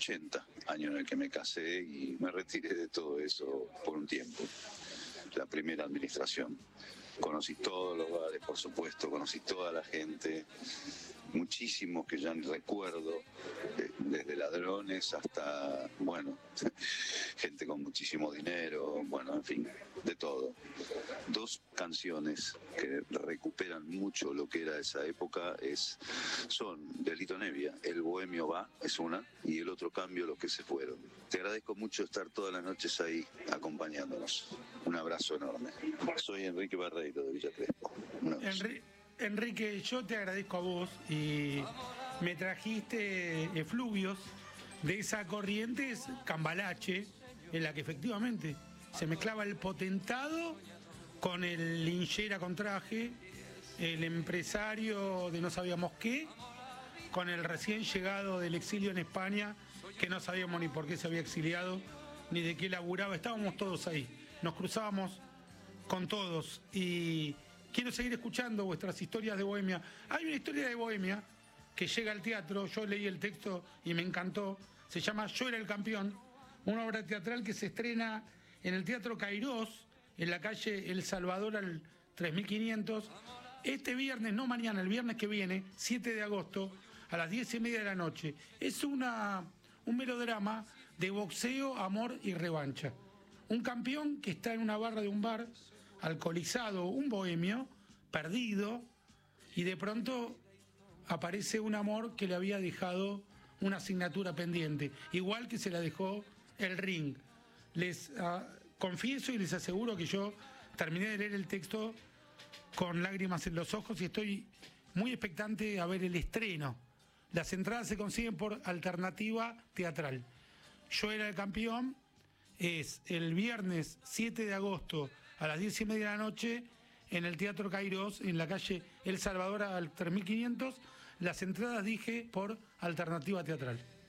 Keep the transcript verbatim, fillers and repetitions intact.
ochenta, año en el que me casé y me retiré de todo eso por un tiempo. La primera administración. Conocí todos los bares, por supuesto, conocí toda la gente, muchísimos que ya ni recuerdo, eh, desde ladrones hasta, bueno, gente con muchísimo dinero, bueno, en fin, de todo. Dos canciones que recuperan mucho lo que era esa época es, son de Lito Nevia, El Bohemio va, es una, y El Otro Cambio, Los que se fueron. Te agradezco mucho estar todas las noches ahí acompañándonos. Un abrazo enorme. Soy Enrique Barreiro de Villa Crespo. Enri Enrique, yo te agradezco a vos y me trajiste efluvios de esa corriente cambalache en la que efectivamente se mezclaba el potentado con el linchera con traje, el empresario de no sabíamos qué, con el recién llegado del exilio en España, que no sabíamos ni por qué se había exiliado, ni de qué laburaba. Estábamos todos ahí, nos cruzábamos con todos y quiero seguir escuchando vuestras historias de Bohemia. Hay una historia de Bohemia que llega al teatro, yo leí el texto y me encantó, se llama Yo era el campeón, una obra teatral que se estrena en el Teatro Cairós, en la calle El Salvador al tres mil quinientos, este viernes, no mañana, el viernes que viene, siete de agosto, a las diez y media de la noche. Es una, un melodrama de boxeo, amor y revancha. Un campeón que está en una barra de un bar, alcoholizado, un bohemio, perdido, y de pronto aparece un amor que le había dejado una asignatura pendiente, igual que se la dejó el ring. Les uh, confieso y les aseguro que yo terminé de leer el texto con lágrimas en los ojos y estoy muy expectante a ver el estreno. Las entradas se consiguen por Alternativa Teatral. Yo era el campeón, es el viernes siete de agosto a las diez y media de la noche en el Teatro Cairós, en la calle El Salvador al tres mil quinientos. Las entradas, dije, por Alternativa Teatral.